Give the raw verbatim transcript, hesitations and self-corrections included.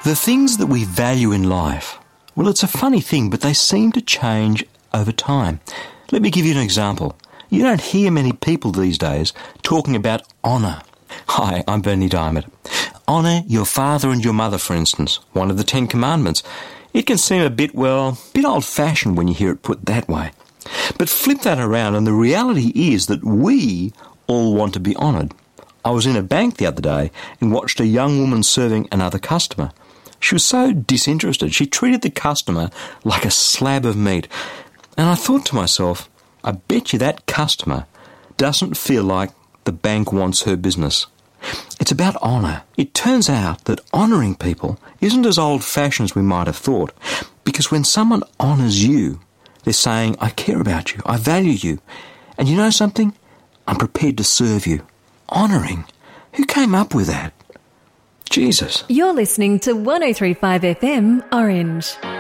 The things that we value in life, well, it's a funny thing, but they seem to change over time. Let me give you an example. You don't hear many people these days talking about honour. Hi, I'm Bernie Diamond. Honour your father and your mother, for instance, one of the Ten Commandments. It can seem a bit, well, a bit old-fashioned when you hear it put that way. But flip that around, and the reality is that we all want to be honoured. I was in a bank the other day and watched a young woman serving another customer. She was so disinterested. She treated the customer like a slab of meat. And I thought to myself, I bet you that customer doesn't feel like the bank wants her business. It's about honour. It turns out that honouring people isn't as old-fashioned as we might have thought, because when someone honours you, they're saying, I care about you, I value you, and you know something? I'm prepared to serve you. Honouring? Who came up with that? Jesus. You're listening to one oh three point five F M Orange.